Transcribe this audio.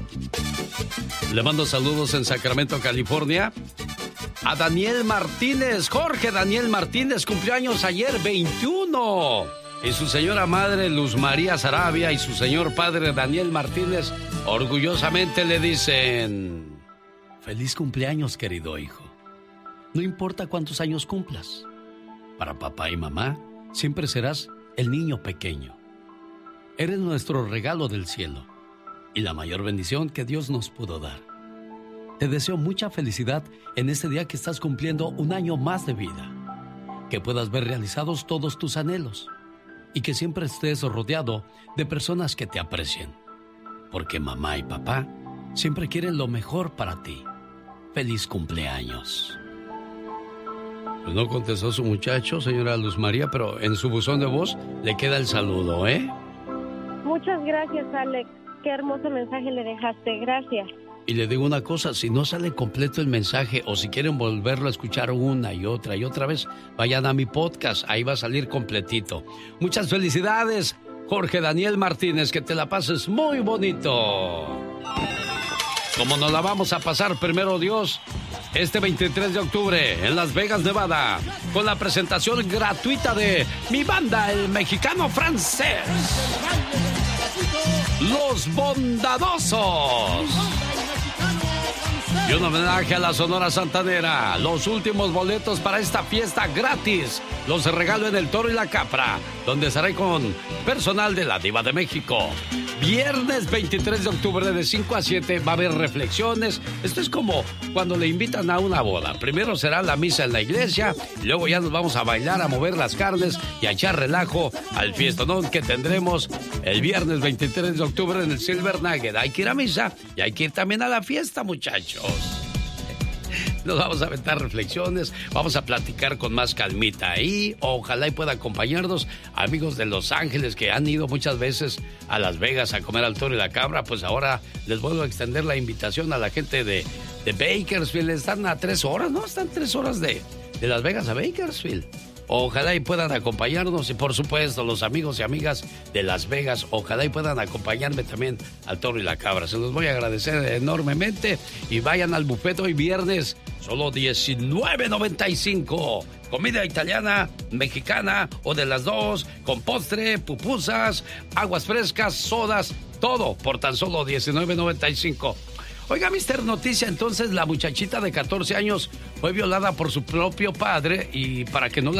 Le mando saludos en Sacramento, California, a Daniel Martínez. Jorge Daniel Martínez cumplió años ayer, 21. Y su señora madre, Luz María Sarabia, y su señor padre, Daniel Martínez, orgullosamente le dicen: feliz cumpleaños, querido hijo. No importa cuántos años cumplas, para papá y mamá siempre serás el niño pequeño. Eres nuestro regalo del cielo y la mayor bendición que Dios nos pudo dar. Te deseo mucha felicidad en este día que estás cumpliendo un año más de vida. Que puedas ver realizados todos tus anhelos y que siempre estés rodeado de personas que te aprecien. Porque mamá y papá siempre quieren lo mejor para ti. Feliz cumpleaños. Pues no contestó su muchacho, señora Luz María, pero en su buzón de voz le queda el saludo, ¿eh? Muchas gracias, Alex. Qué hermoso mensaje le dejaste. Gracias. Y le digo una cosa, si no sale completo el mensaje o si quieren volverlo a escuchar una y otra vez, vayan a mi podcast, ahí va a salir completito. Muchas felicidades, Jorge Daniel Martínez, que te la pases muy bonito. Como nos la vamos a pasar, primero Dios, este 23 de octubre en Las Vegas, Nevada, con la presentación gratuita de mi banda, el mexicano francés, Los Bondadosos. Y un homenaje a la Sonora Santanera. Los últimos boletos para esta fiesta gratis los regalo en El Toro y la Capra, donde estaré con personal de la Diva de México. Viernes 23 de octubre de 5 a 7 va a haber reflexiones. Esto es como cuando le invitan a una boda. Primero será la misa en la iglesia, y luego ya nos vamos a bailar, a mover las carnes y a echar relajo al fiestonón que tendremos el viernes 23 de octubre en el Silver Nugget. Hay que ir a misa y hay que ir también a la fiesta, muchachos. Nos vamos a aventar reflexiones, vamos a platicar con más calmita ahí. Ojalá y pueda acompañarnos amigos de Los Ángeles que han ido muchas veces a Las Vegas a comer al Toro y la Cabra. Pues ahora les vuelvo a extender la invitación a la gente de Bakersfield. Están a 3 horas, ¿no? Están 3 horas de Las Vegas a Bakersfield. Ojalá y puedan acompañarnos, y por supuesto los amigos y amigas de Las Vegas, ojalá y puedan acompañarme también al Toro y la Cabra. Se los voy a agradecer enormemente, y vayan al buffet hoy viernes, solo $19.95. Comida italiana, mexicana o de las dos, con postre, pupusas, aguas frescas, sodas, todo por tan solo $19.95. Oiga, Mister Noticia, entonces la muchachita de 14 años fue violada por su propio padre, y para que no la